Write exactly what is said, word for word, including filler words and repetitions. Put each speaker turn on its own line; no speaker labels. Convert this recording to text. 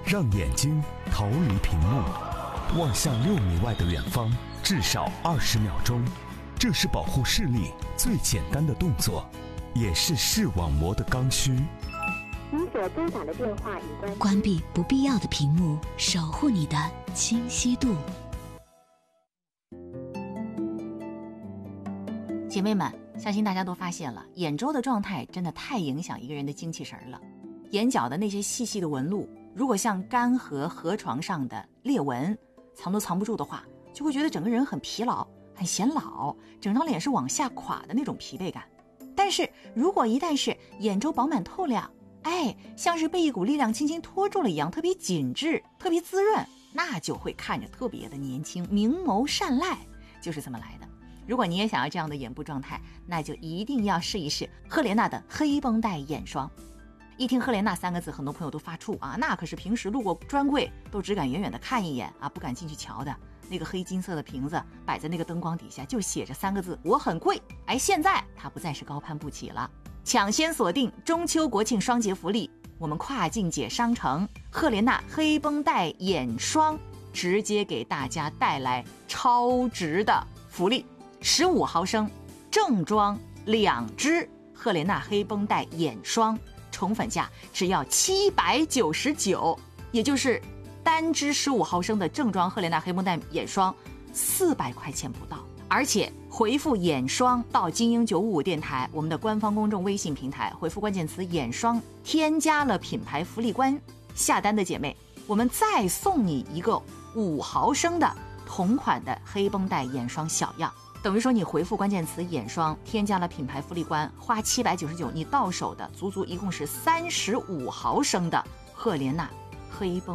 让眼睛逃离屏幕，望向六米外的远方，至少二十秒钟。这是保护视力最简单的动作，也是视网膜的刚需。
您所拨打的电话已关机。
关闭不必要的屏幕，守护你的清晰度。
姐妹们，相信大家都发现了，眼周的状态真的太影响一个人的精气神了。眼角的那些细细的纹路，如果像干涸河床上的裂纹，藏都藏不住的话，就会觉得整个人很疲劳，很显老，整张脸是往下垮的那种疲惫感。但是如果一旦是眼周饱满透亮，哎，像是被一股力量轻轻拖住了一样，特别紧致，特别滋润，那就会看着特别的年轻，明眸善睐，就是这么来的。如果你也想要这样的眼部状态，那就一定要试一试赫莲娜的黑绷带眼霜。一听赫莲娜三个字，很多朋友都发怵啊，那可是平时路过专柜都只敢远远的看一眼啊，不敢进去瞧的。那个黑金色的瓶子摆在那个灯光底下，就写着三个字，我很贵。哎，现在它不再是高攀不起了，抢先锁定中秋国庆双节福利，我们跨境姐商城赫莲娜黑绷带眼霜直接给大家带来超值的福利，十五毫升正装两支赫莲娜黑绷带眼霜，宠粉价只要七百九十九，也就是单支十五毫升的正装赫莲娜黑绷带眼霜四百块钱不到。而且回复眼霜到精英九五五电台我们的官方公众微信平台，回复关键词眼霜，添加了品牌福利关，下单的姐妹我们再送你一个五毫升的同款的黑绷带眼霜小样。等于说你回复关键词眼霜，添加了品牌福利关，花七百九十九，你到手的足足一共是三十五毫升的赫莲娜黑绷